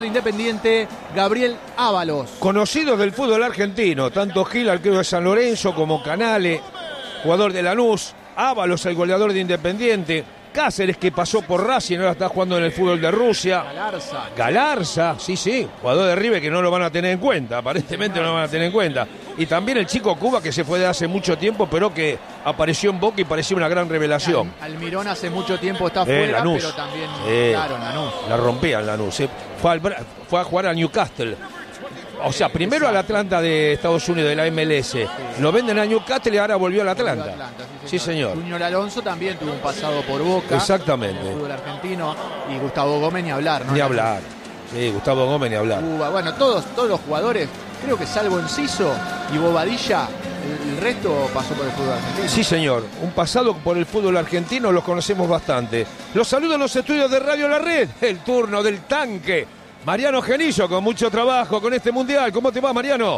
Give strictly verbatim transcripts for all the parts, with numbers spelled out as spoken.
Independiente, Gabriel Ábalos. Conocidos del fútbol argentino, tanto Gil, arquero de San Lorenzo, como Canale, jugador de Lanús, Ábalos, el goleador de Independiente, Cáceres, que pasó por Racing, ahora está jugando en el fútbol de Rusia. Galarza. Galarza, sí, sí, jugador de River que no lo van a tener en cuenta, aparentemente no lo van a tener en cuenta. Y también el chico Cuba, que se fue de hace mucho tiempo, pero que apareció en Boca y parecía una gran revelación. Al, Almirón hace mucho tiempo está eh, fuera, Lanús. pero también, eh, claro, Lanús. La rompía en Lanús. Eh. Fue, al, fue a jugar a Newcastle. O sea, primero al Atlanta de Estados Unidos, de la M L S. Sí. Lo venden a Newcastle y ahora volvió al Atlanta. Volvió a Atlanta sí, señor. sí, señor. Junior Alonso también tuvo un pasado por Boca. Exactamente. En el fútbol argentino. Y Gustavo Gómez ni hablar, ¿no? Ni hablar. Sí, Gustavo Gómez ni hablar. Cuba. Bueno, todos, todos los jugadores, creo que salvo Enciso y Bobadilla, el, el resto pasó por el fútbol argentino. Sí, señor. Un pasado por el fútbol argentino, los conocemos bastante. Los saludo en los estudios de Radio La Red. El turno del tanque. Mariano Genillo, con mucho trabajo con este mundial. ¿Cómo te va, Mariano?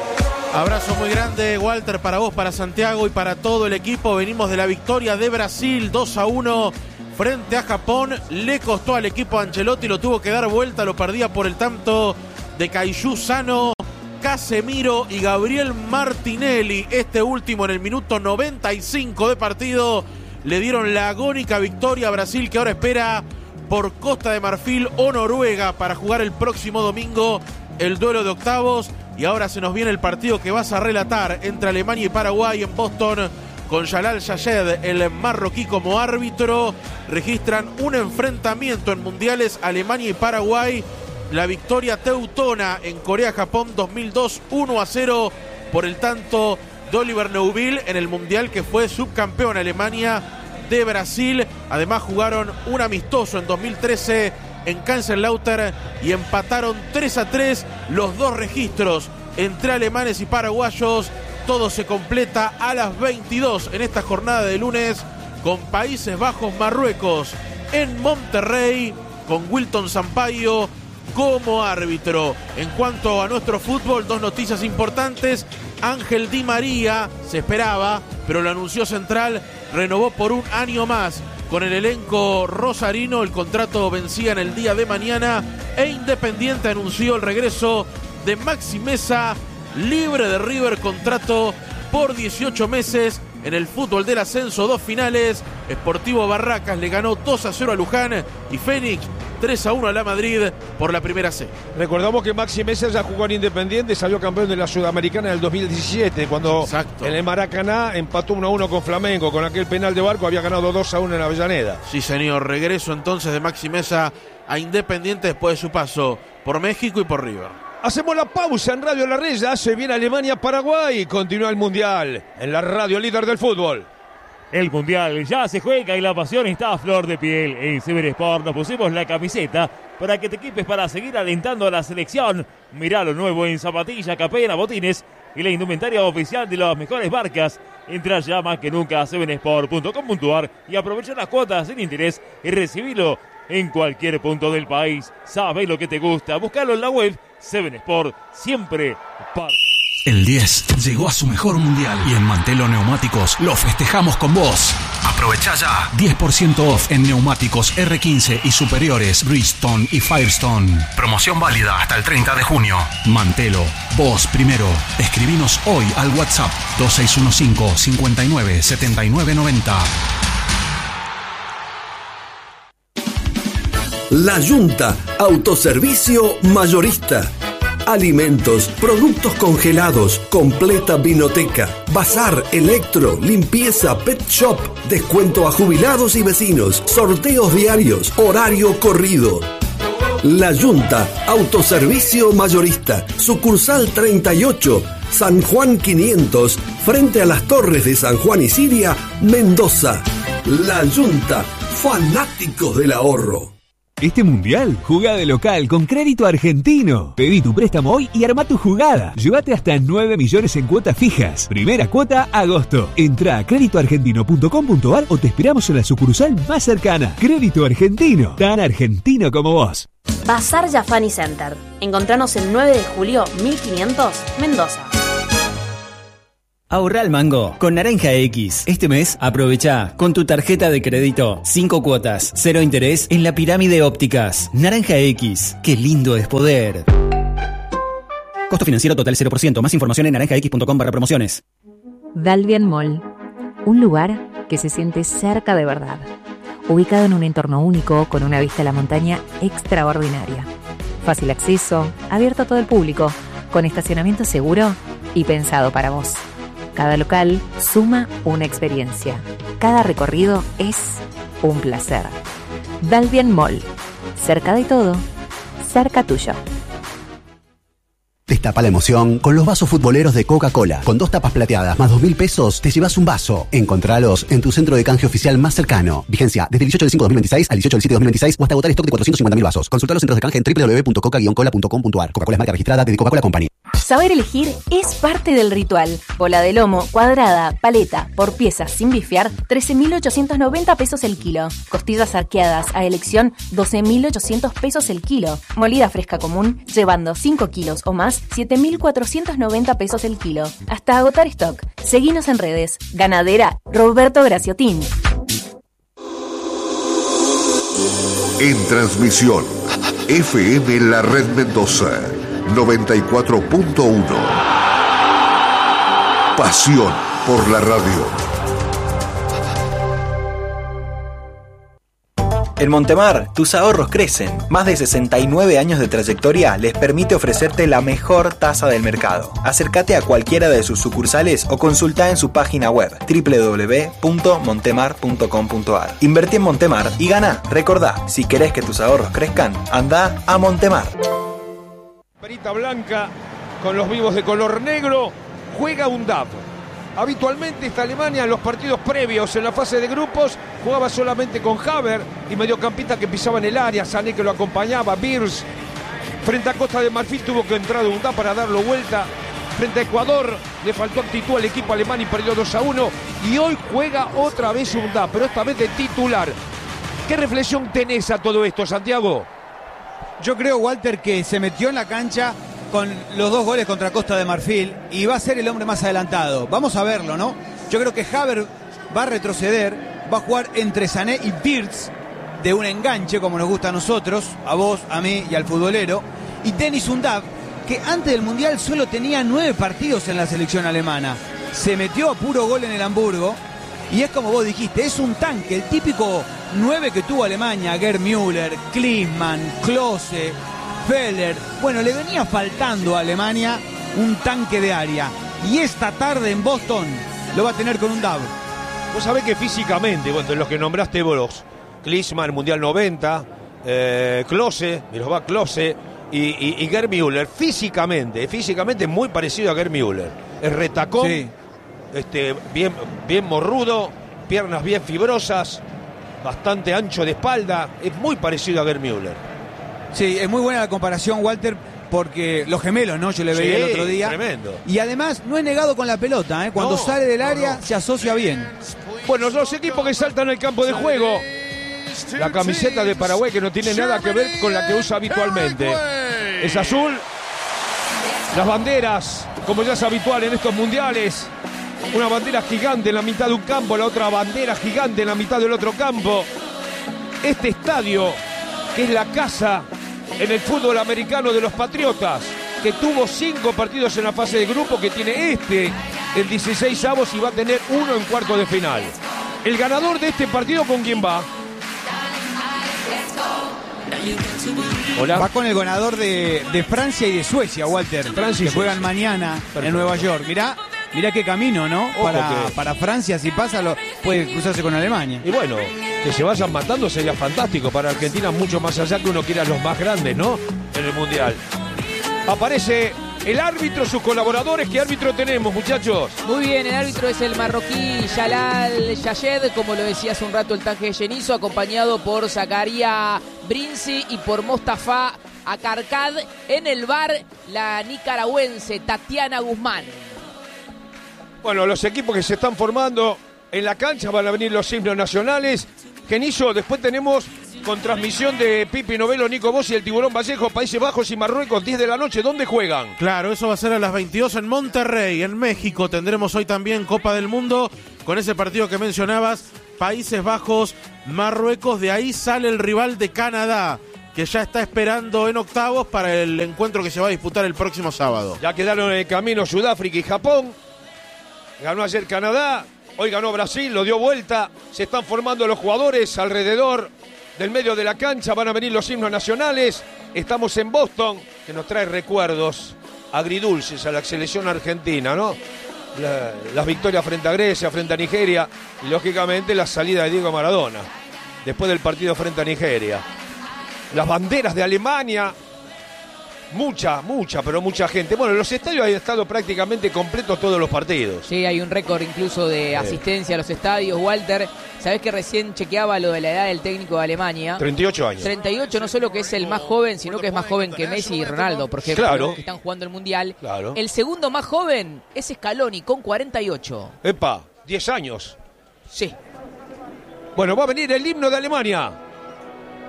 Abrazo muy grande, Walter, para vos, para Santiago y para todo el equipo. Venimos de la victoria de Brasil, dos a uno frente a Japón. Le costó al equipo Ancelotti, lo tuvo que dar vuelta, lo perdía por el tanto de Caillú Sano, Casemiro y Gabriel Martinelli. Este último en el minuto noventa y cinco de partido le dieron la agónica victoria a Brasil, que ahora espera por Costa de Marfil o Noruega para jugar el próximo domingo el duelo de octavos. Y ahora se nos viene el partido que vas a relatar entre Alemania y Paraguay en Boston, con Jalal Sayed, el marroquí, como árbitro. Registran un enfrentamiento en mundiales Alemania y Paraguay. La victoria teutona en Corea-Japón dos mil dos, uno a cero por el tanto de Oliver Neuville en el mundial que fue subcampeón Alemania de Brasil. Además jugaron un amistoso en dos mil trece en Kaiserslautern y empataron tres a tres los dos registros entre alemanes y paraguayos. Todo se completa a las veintidós en esta jornada de lunes con Países Bajos-Marruecos en Monterrey, con Wilton Sampaio como árbitro. En cuanto a nuestro fútbol, dos noticias importantes. Ángel Di María, se esperaba, pero lo anunció Central, renovó por un año más con el elenco rosarino. El contrato vencía en el día de mañana e Independiente anunció el regreso de Maxi Meza, libre de River, contrato por dieciocho meses. En el fútbol del ascenso, dos finales. Sportivo Barracas le ganó dos a cero a Luján y Fénix tres a uno a la Madrid por la primera C. Recordamos que Maxi Meza ya jugó en Independiente, salió campeón de la Sudamericana en el dos mil diecisiete, cuando Exacto. en el Maracaná empató uno a uno con Flamengo. Con aquel penal de Barco había ganado dos a uno en Avellaneda. Sí, señor. Regreso entonces de Maxi Meza a Independiente después de su paso por México y por River. Hacemos la pausa en Radio La Red, ya se viene Alemania-Paraguay. Continúa el Mundial en la radio líder del fútbol. El Mundial ya se juega y la pasión está a flor de piel. En Seven Sport nos pusimos la camiseta para que te equipes para seguir alentando a la selección. Mirá lo nuevo en zapatilla, capera, botines y la indumentaria oficial de las mejores marcas. Entra ya más que nunca a seven sport punto com punto a r y aprovecha las cuotas sin interés y recibilo en cualquier punto del país. Sabes lo que te gusta, búscalo en la web. Seven Sport, siempre para... El diez llegó a su mejor mundial y en Mantelo Neumáticos lo festejamos con vos. Aprovecha ya. diez por ciento off en neumáticos R quince y superiores Bridgestone y Firestone. Promoción válida hasta el treinta de junio. Mantelo, vos primero. Escribinos hoy al WhatsApp dos seis uno cinco, cinco nueve, siete nueve nueve cero. La Yunta, autoservicio mayorista. Alimentos, productos congelados, completa vinoteca, bazar, electro, limpieza, pet shop, descuento a jubilados y vecinos, sorteos diarios, horario corrido. La Yunta, autoservicio mayorista, sucursal treinta y ocho, San Juan quinientos, frente a las torres de San Juan y Siria, Mendoza. La Yunta, fanáticos del ahorro. Este mundial, jugá de local con Crédito Argentino. Pedí tu préstamo hoy y armá tu jugada. Llévate hasta nueve millones en cuotas fijas. Primera cuota, agosto. Entrá a crédito argentino punto com punto a r o te esperamos en la sucursal más cercana. Crédito Argentino, tan argentino como vos. Bazar Jafani Center. Encontranos el nueve de julio mil quinientos, Mendoza. Ahorra al mango con Naranja X. Este mes aprovecha con tu tarjeta de crédito cinco cuotas, cero interés en la Pirámide Ópticas. Naranja X, qué lindo es poder. Costo financiero total cero por ciento. Más información en naranja x punto com barra promociones. Dalvian Mall, un lugar que se siente cerca de verdad. Ubicado en un entorno único con una vista a la montaña extraordinaria. Fácil acceso, abierto a todo el público, con estacionamiento seguro y pensado para vos. Cada local suma una experiencia. Cada recorrido es un placer. Dalvian Mall. Cerca de todo, cerca tuyo. Destapa la emoción con los vasos futboleros de Coca-Cola. Con dos tapas plateadas más dos mil pesos, te llevas un vaso. Encontralos en tu centro de canje oficial más cercano. Vigencia desde el dieciocho del cinco de dos mil veintiséis al dieciocho del siete de dos mil veintiséis o hasta agotar stock de cuatrocientos cincuenta mil vasos. Consulta los centros de canje en doble u doble u doble u punto coca guion cola punto com punto a r. Coca-Cola es marca registrada de Coca-Cola Company. Saber elegir es parte del ritual. Bola de lomo, cuadrada, paleta, por piezas sin bifear, trece mil ochocientos noventa pesos el kilo. Costillas arqueadas a elección, doce mil ochocientos pesos el kilo. Molida fresca común, llevando cinco kilos o más, siete mil cuatrocientos noventa pesos el kilo. Hasta agotar stock. Seguinos en redes. Ganadera Roberto Graciotín. En transmisión, F M La Red Mendoza, noventa y cuatro punto uno. Pasión por la radio. En Montemar, tus ahorros crecen. Más de sesenta y nueve años de trayectoria les permite ofrecerte la mejor tasa del mercado. Acércate a cualquiera de sus sucursales o consulta en su página web doble u doble u doble u punto montemar punto com punto a r. Invertí en Montemar y gana. Recordá, si querés que tus ahorros crezcan, anda a Montemar. Perita blanca con los vivos de color negro, juega un D A P. Habitualmente esta Alemania en los partidos previos en la fase de grupos jugaba solamente con Haver y mediocampista que pisaba en el área, Sané que lo acompañaba, Birs. Frente a Costa de Marfil tuvo que entrar un D A P para darlo vuelta. Frente a Ecuador le faltó actitud al equipo alemán y perdió dos a uno. Y hoy juega otra vez un D A P, pero esta vez de titular. ¿Qué reflexión tenés a todo esto, Santiago? Yo creo, Walter, que se metió en la cancha con los dos goles contra Costa de Marfil y va a ser el hombre más adelantado. Vamos a verlo, ¿no? Yo creo que Haver va a retroceder, va a jugar entre Sané y Wirtz de un enganche, como nos gusta a nosotros, a vos, a mí y al futbolero. Y Dennis Undav, que antes del Mundial solo tenía nueve partidos en la selección alemana. Se metió a puro gol en el Hamburgo y es como vos dijiste, es un tanque, el típico nueve que tuvo Alemania, Gerd Müller, Klinsmann, Klose, Feller. Bueno, le venía faltando a Alemania un tanque de área. Y esta tarde en Boston lo va a tener con un D A B. Vos sabés que físicamente, bueno, los que nombraste vos, Klinsmann, Mundial noventa, eh, Klose, Miroslav Klose y, y, y Gerd Müller, físicamente, físicamente muy parecido a Gerd Müller. Es retacón, sí. este, bien, bien morrudo, piernas bien fibrosas, bastante ancho de espalda, es muy parecido a Gerd Müller. Sí, es muy buena la comparación, Walter, porque los gemelos, ¿no? Yo le veía sí, el otro día. Tremendo. Y además no es negado con la pelota, ¿eh? Cuando no, sale del área no, no. se asocia bien. Bueno, los equipos que saltan al campo de juego. La camiseta de Paraguay que no tiene nada que ver con la que usa habitualmente. Es azul. Las banderas, como ya es habitual en estos mundiales. Una bandera gigante en la mitad de un campo, la otra bandera gigante en la mitad del otro campo. Este estadio, que es la casa en el fútbol americano de los Patriotas, que tuvo cinco partidos en la fase de grupo, que tiene este en dieciséis avos y va a tener uno en cuarto de final. El ganador de este partido, ¿con quién va? Hola. Va con el ganador de, de Francia y de Suecia, Walter. Francia que juegan mañana Perfecto. en Nueva York. Mirá, mirá qué camino, ¿no? Para, que... para Francia, si pasa, lo, puede cruzarse con Alemania. Y bueno, que se vayan matando sería fantástico. Para Argentina, mucho más allá que uno quiera los más grandes, ¿no? En el Mundial. Aparece el árbitro, sus colaboradores. ¿Qué árbitro tenemos, muchachos? Muy bien, el árbitro es el marroquí Jalal Yayed, como lo decía hace un rato el tanque de Genizo, acompañado por Zakaria Brinzi y por Mostafa Akarkad. En el V A R, la nicaragüense Tatiana Guzmán. Bueno, los equipos que se están formando en la cancha, van a venir los himnos nacionales. Genizo, después tenemos con transmisión de Pipi Novelo, Nico Bossi y el Tiburón Vallejo, Países Bajos y Marruecos, diez de la noche. ¿Dónde juegan? Claro, eso va a ser a las veintidós en Monterrey, en México. Tendremos hoy también Copa del Mundo con ese partido que mencionabas, Países Bajos, Marruecos. De ahí sale el rival de Canadá, que ya está esperando en octavos para el encuentro que se va a disputar el próximo sábado. Ya quedaron en el camino Sudáfrica y Japón. Ganó ayer Canadá, hoy ganó Brasil, lo dio vuelta. Se están formando los jugadores alrededor del medio de la cancha, van a venir los himnos nacionales. Estamos en Boston, que nos trae recuerdos agridulces a la selección argentina, ¿no? La, las victorias frente a Grecia, frente a Nigeria y lógicamente la salida de Diego Maradona después del partido frente a Nigeria. Las banderas de Alemania, mucha, mucha, pero mucha gente. Bueno, los estadios han estado prácticamente completos todos los partidos. Sí, hay un récord incluso de asistencia a los estadios. Walter, ¿sabés que recién chequeaba lo de la edad del técnico de Alemania? treinta y ocho años. treinta y ocho, no solo que es el más joven, sino que es más joven que Messi y Ronaldo, por ejemplo, claro, que están jugando el Mundial. Claro. El segundo más joven es Scaloni, con cuarenta y ocho. Epa, diez años. Sí. Bueno, va a venir el himno de Alemania.